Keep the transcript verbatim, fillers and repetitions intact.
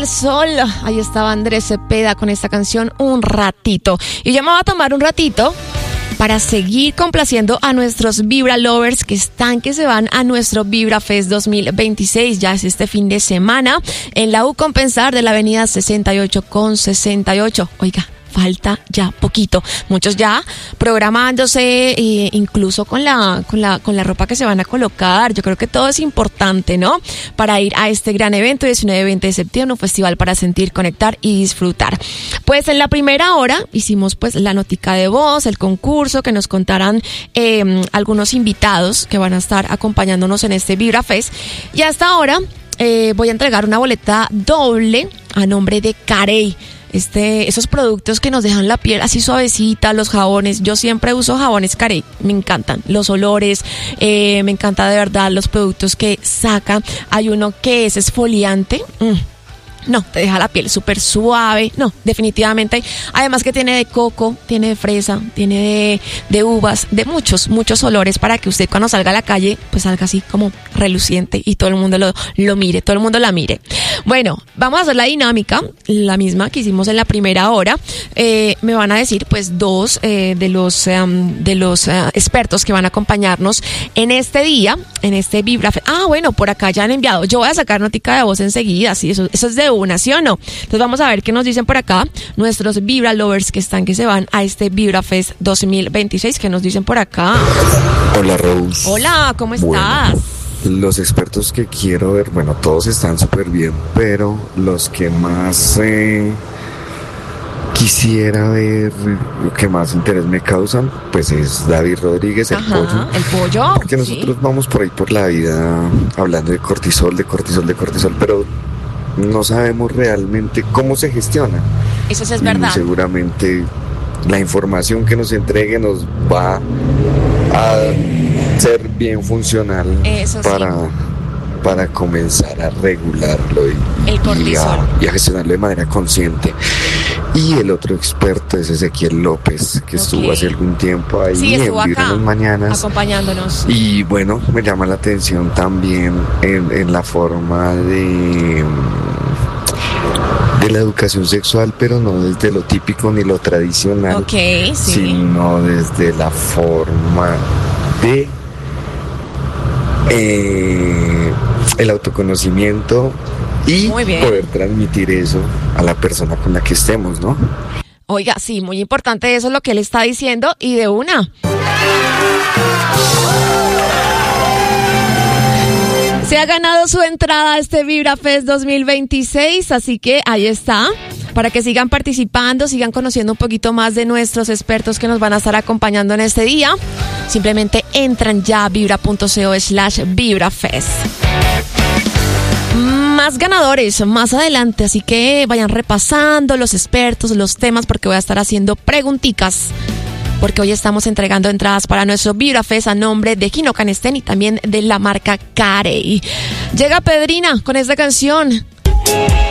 Sol, ahí estaba Andrés Cepeda con esta canción Un Ratito. Y yo me voy a tomar un ratito para seguir complaciendo a nuestros Vibra Lovers que están, que se van a nuestro Vibra Fest dos mil veintiséis. Ya es este fin de semana en la U Compensar de la avenida sesenta y ocho con sesenta y ocho. Oiga, falta ya poquito, muchos ya programándose, eh, incluso con la, con la, con la ropa que se van a colocar. Yo creo que todo es importante, ¿no? Para ir a este gran evento, diecinueve y veinte de septiembre, un festival para sentir, conectar y disfrutar. Pues en la primera hora hicimos pues la notica de voz, el concurso, que nos contaran eh, algunos invitados que van a estar acompañándonos en este Vibra Fest. Y hasta ahora eh, voy a entregar una boleta doble a nombre de Carey. Este, esos productos que nos dejan la piel así suavecita, los jabones. Yo siempre uso jabones Carey, me encantan los olores, eh, me encanta de verdad los productos que sacan. Hay uno que es esfoliante, mm. No, te deja la piel súper suave. No, definitivamente. Además que tiene de coco, tiene de fresa, tiene de, de uvas, de muchos, muchos olores para que usted cuando salga a la calle, pues salga así como reluciente y todo el mundo lo, lo mire, todo el mundo la mire. Bueno, vamos a hacer la dinámica, la misma que hicimos en la primera hora. Eh, me van a decir pues dos eh, de los, um, de los uh, expertos que van a acompañarnos en este día, en este Vibra Fest. Ah, bueno, por acá ya han enviado. Yo voy a sacar notica de voz enseguida, sí, eso, eso es de una, ¿sí o no? Entonces vamos a ver qué nos dicen por acá nuestros Vibra Lovers que están, que se van a este Vibra Fest dos mil veintiséis. ¿Qué nos dicen por acá? Hola, Rose. Hola, ¿cómo estás? Bueno, los expertos que quiero ver, bueno, todos están súper bien, pero los que más eh, quisiera ver, lo que más interés me causan, pues es David Rodríguez, el Ajá, pollo. el pollo. Porque nosotros sí. vamos por ahí por la vida hablando de cortisol, de cortisol, de cortisol, pero no sabemos realmente cómo se gestiona. Eso sí es y verdad. Seguramente la información que nos entregue nos va a ser bien funcional. Eso para, sí. para comenzar a regularlo y, El cortisol. y, a, y a gestionarlo de manera consciente. Y el otro experto es Ezequiel López, que okay. estuvo hace algún tiempo ahí sí, en Vibra en las mañanas, acompañándonos. Y bueno, me llama la atención también en, en la forma de de la educación sexual, pero no desde lo típico ni lo tradicional, okay, sí. sino desde la forma de eh, el autoconocimiento y poder transmitir eso a la persona con la que estemos, ¿no? Oiga, sí, muy importante eso es lo que él está diciendo, y de una. Se ha ganado su entrada a este Vibra Fest dos mil veintiséis, así que ahí está, para que sigan participando, sigan conociendo un poquito más de nuestros expertos que nos van a estar acompañando en este día. Simplemente entran ya a vibra.co slash VibraFest. Más ganadores más adelante, así que vayan repasando los expertos, los temas, porque voy a estar haciendo preguntitas, porque hoy estamos entregando entradas para nuestro Vibra Fest a nombre de Gino Canestén y también de la marca Carey. Llega Pedrina con esta canción.